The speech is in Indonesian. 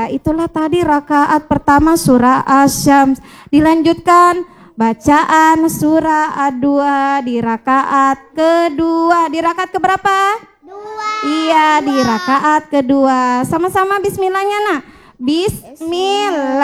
Ya, itulah tadi rakaat pertama surah Asy-Syams. Dilanjutkan bacaan surah Ad-Duha di rakaat kedua. Di rakaat keberapa? Iya, di rakaat kedua. Sama-sama bismillahnya, Nak. Bismillah.